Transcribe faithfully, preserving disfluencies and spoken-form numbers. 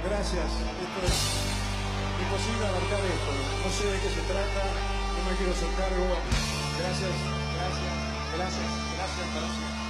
Gracias. Esto es imposible abarcar esto. No sé de qué se trata. No me quiero hacer cargo. Gracias, gracias, gracias, gracias, gracias.